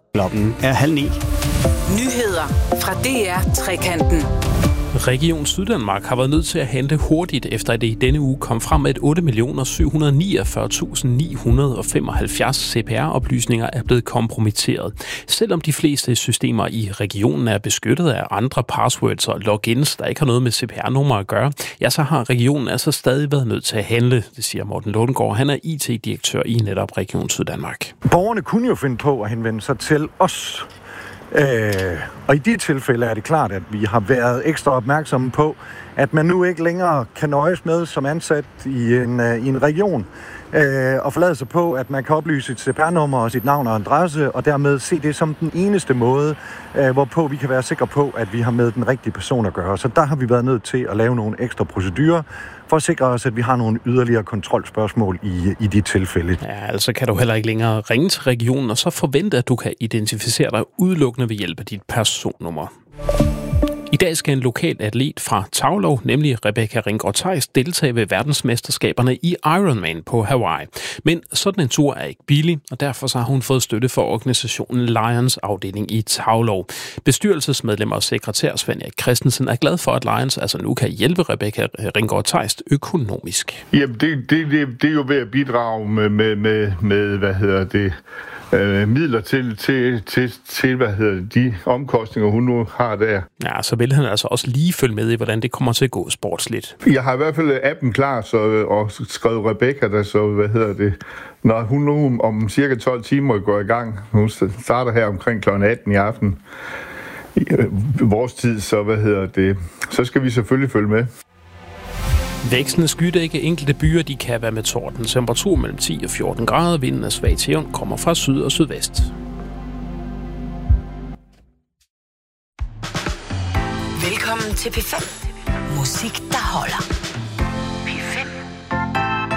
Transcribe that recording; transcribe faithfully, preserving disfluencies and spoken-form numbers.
Klokken er halv ni. Nyheder fra D R Trekanten. Region Syddanmark har været nødt til at handle hurtigt, efter at det i denne uge kom frem, at otte millioner syv hundrede og niogfyrre tusind ni hundrede og femoghalvfjerds C P R-oplysninger er blevet kompromitteret. Selvom de fleste systemer i regionen er beskyttet af andre passwords og logins, der ikke har noget med C P R-nummer at gøre, ja, så har regionen altså stadig været nødt til at handle, det siger Morten Lundgaard. Han er I T-direktør i netop Region Syddanmark. Borgerne kunne jo finde på at henvende sig til os. Øh, og i de tilfælde er det klart, at vi har været ekstra opmærksomme på, at man nu ikke længere kan nøjes med som ansat i en, uh, i en region øh, og forlade sig på, at man kan oplyse sit C P R-nummer og sit navn og adresse, og dermed se det som den eneste måde, øh, hvorpå vi kan være sikre på, at vi har med den rigtige person at gøre. Så der har vi været nødt til at lave nogle ekstra procedurer, for at sikre os, at vi har nogle yderligere kontrolspørgsmål i, i de tilfælde. Ja, altså kan du heller ikke længere ringe til regionen, og så forvente, at du kan identificere dig udelukkende ved hjælp af dit personnummer. I dag skal en lokal atlet fra Taulov, nemlig Rebecca Ringgaard Theis, deltage ved verdensmesterskaberne i Ironman på Hawaii. Men sådan en tur er ikke billig, og derfor så har hun fået støtte fra organisationen Lions afdeling i Taulov. Bestyrelsesmedlem og sekretær Svend Erik Christensen er glad for, at Lions altså nu kan hjælpe Rebecca Ringgaard Theis økonomisk. Jamen, det, det, det, det er jo ved at bidrage med, med, med, med hvad hedder det, øh, midler til, til, til, til, hvad hedder det, de omkostninger, hun nu har der. Ja, så vil han altså også lige følge med i, hvordan det kommer til at gå sportsligt. Jeg har i hvert fald appen klar, så, og skrevet Rebecca, der så, hvad hedder det, når hun nu om cirka tolv timer går i gang, hun starter her omkring klokken atten i aften, i vores tid, så hvad hedder det, så skal vi selvfølgelig følge med. Vækstende skydække enkelte byer, de kan være med torden. Temperatur mellem ti og fjorten grader, vinden er svag til jævn, kommer fra syd og sydvest. Velkommen til P fem. Musik, der holder.